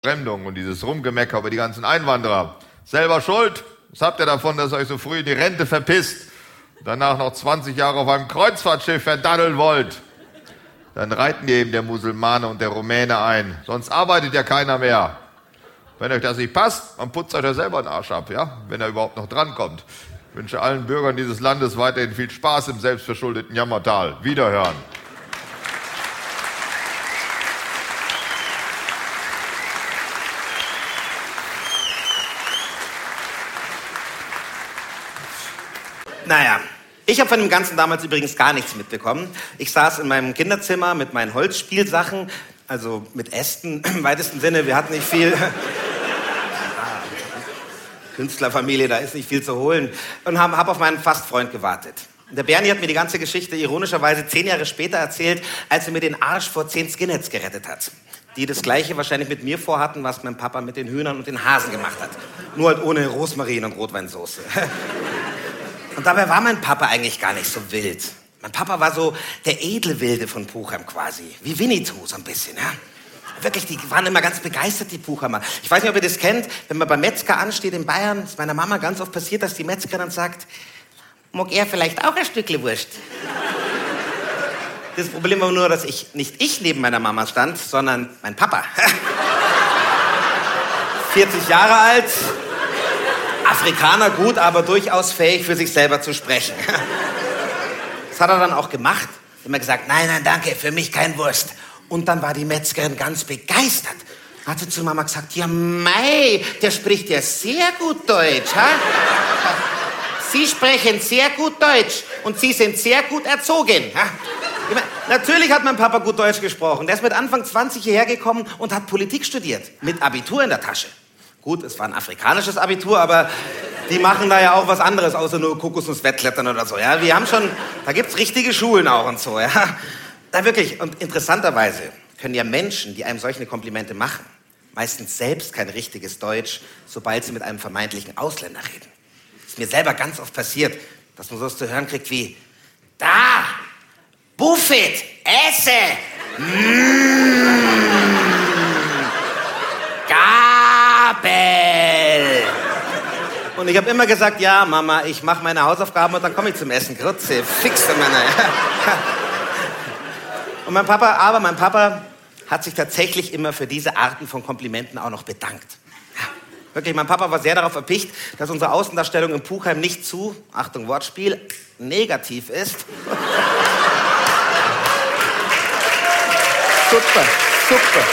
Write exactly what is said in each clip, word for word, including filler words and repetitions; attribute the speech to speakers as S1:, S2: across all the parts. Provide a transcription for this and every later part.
S1: Fremdung und dieses Rumgemecker über die ganzen Einwanderer. Selber schuld. Was habt ihr davon, dass ihr euch so früh in die Rente verpisst und danach noch zwanzig Jahre auf einem Kreuzfahrtschiff verdaddeln wollt? Dann reiten die eben der Musulmane und der Rumäne ein. Sonst arbeitet ja keiner mehr. Wenn euch das nicht passt, dann putzt euch ja selber den Arsch ab, ja? Wenn er überhaupt noch drankommt. Ich wünsche allen Bürgern dieses Landes weiterhin viel Spaß im selbstverschuldeten Jammertal. Wiederhören.
S2: Naja, ich habe von dem Ganzen damals übrigens gar nichts mitbekommen. Ich saß in meinem Kinderzimmer mit meinen Holzspielsachen, also mit Ästen im weitesten Sinne. Wir hatten nicht viel. Künstlerfamilie, da ist nicht viel zu holen. Und habe hab auf meinen Fastfreund gewartet. Der Bernie hat mir die ganze Geschichte ironischerweise zehn Jahre später erzählt, als er mir den Arsch vor zehn Skinheads gerettet hat. Die das Gleiche wahrscheinlich mit mir vorhatten, was mein Papa mit den Hühnern und den Hasen gemacht hat. Nur halt ohne Rosmarin und Rotweinsauce. Und dabei war mein Papa eigentlich gar nicht so wild. Mein Papa war so der edle Wilde von Puchheim quasi. Wie Winnetou so ein bisschen, ja. Wirklich, die waren immer ganz begeistert, die Puchheimer. Ich weiß nicht, ob ihr das kennt, wenn man beim Metzger ansteht in Bayern, ist meiner Mama ganz oft passiert, dass die Metzger dann sagt, mag er vielleicht auch ein Stückle Wurst? Das Problem war nur, dass ich nicht ich neben meiner Mama stand, sondern mein Papa. vierzig Jahre alt, Afrikaner gut, aber durchaus fähig, für sich selber zu sprechen. Das hat er dann auch gemacht. Er hat immer gesagt, nein, nein, danke, für mich kein Wurst. Und dann war die Metzgerin ganz begeistert. Hat sie zu Mama gesagt, ja mei, der spricht ja sehr gut Deutsch, ha? Sie sprechen sehr gut Deutsch und Sie sind sehr gut erzogen. Ha? Ich mein, natürlich hat mein Papa gut Deutsch gesprochen. Der ist mit Anfang zwanzig hierher gekommen und hat Politik studiert, mit Abitur in der Tasche. Gut, es war ein afrikanisches Abitur, aber die machen da ja auch was anderes, außer nur Kokosnusswettklettern oder so. Ja? Wir haben schon, da gibt's richtige Schulen auch und so. Ja? Da wirklich, und interessanterweise können ja Menschen, die einem solche Komplimente machen, meistens selbst kein richtiges Deutsch, sobald sie mit einem vermeintlichen Ausländer reden. Ist mir selber ganz oft passiert, dass man sowas zu hören kriegt wie, da, Buffet, esse, mmh, Gabel. Und ich habe immer gesagt, ja, Mama, ich mache meine Hausaufgaben und dann komme ich zum Essen. Grütze, fixe Männer. Und mein Papa, aber mein Papa hat sich tatsächlich immer für diese Arten von Komplimenten auch noch bedankt. Ja, wirklich, mein Papa war sehr darauf erpicht, dass unsere Außendarstellung im Puchheim nicht zu, Achtung Wortspiel, negativ ist. Super, super.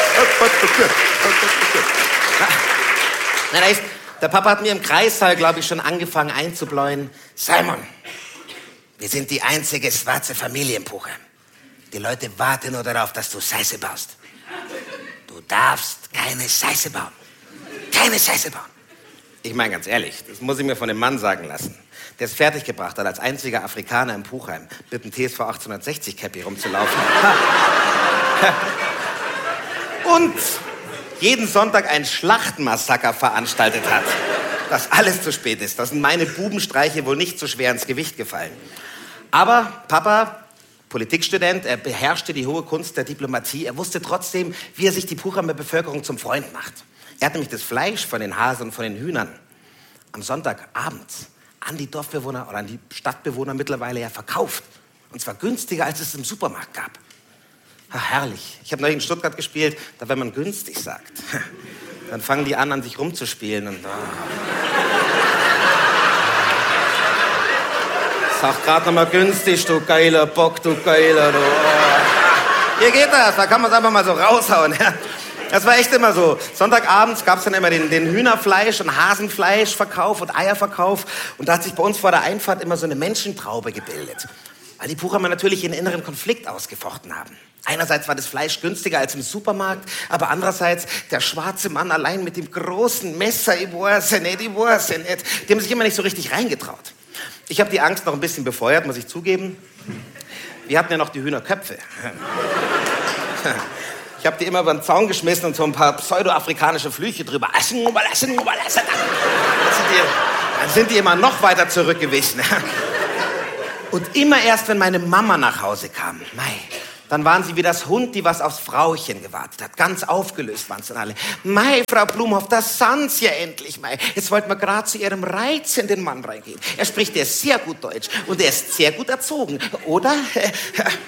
S2: Nein, nein, der Papa hat mir im Kreissaal, glaube ich, schon angefangen einzubläuen. Simon, wir sind die einzige schwarze Familie im Puchheim. Die Leute warten nur darauf, dass du Scheiße baust. Du darfst keine Scheiße bauen. Keine Scheiße bauen. Ich meine ganz ehrlich, das muss ich mir von dem Mann sagen lassen, der es fertiggebracht hat, als einziger Afrikaner im Puchheim mit dem T S V achtzehnhundertsechzig Cappy rumzulaufen. Und jeden Sonntag ein Schlachtmassaker veranstaltet hat. Dass alles zu spät ist. Da sind meine Bubenstreiche wohl nicht so schwer ins Gewicht gefallen. Aber Papa, Politikstudent, er beherrschte die hohe Kunst der Diplomatie. Er wusste trotzdem, wie er sich die Puchheimer Bevölkerung zum Freund macht. Er hat nämlich das Fleisch von den Hasen und von den Hühnern am Sonntagabend an die Dorfbewohner oder an die Stadtbewohner mittlerweile ja verkauft. Und zwar günstiger, als es im Supermarkt gab. Ach, herrlich. Ich habe neulich in Stuttgart gespielt, da wenn man günstig sagt, dann fangen die an, an sich rumzuspielen. Und, oh. Sag grad noch mal günstig, du geiler Bock, du geiler, du. Oh. Hier geht das, da kann man es einfach mal so raushauen. Ja. Das war echt immer so. Sonntagabends gab es dann immer den, den Hühnerfleisch- und Hasenfleischverkauf und Eierverkauf. Und da hat sich bei uns vor der Einfahrt immer so eine Menschentraube gebildet. Weil die Puchheimer natürlich ihren inneren Konflikt ausgefochten haben. Einerseits war das Fleisch günstiger als im Supermarkt, aber andererseits der schwarze Mann allein mit dem großen Messer, ich weiß nicht, ich weiß nicht. Die haben sich immer nicht so richtig reingetraut. Ich habe die Angst noch ein bisschen befeuert, muss ich zugeben. Wir hatten ja noch die Hühnerköpfe. Ich habe die immer über den Zaun geschmissen und so ein paar pseudoafrikanische Flüche drüber. Dann sind die, dann sind die immer noch weiter zurückgewichen. Und immer erst, wenn meine Mama nach Hause kam, mei, Dann waren sie wie das Hund, die was aufs Frauchen gewartet hat. Ganz aufgelöst waren sie dann alle. Mei, Frau Blumhoff, das sind's ja endlich, mei. Jetzt wollten wir gerade zu ihrem reizenden Mann reingehen. Er spricht ja sehr gut Deutsch und er ist sehr gut erzogen, oder?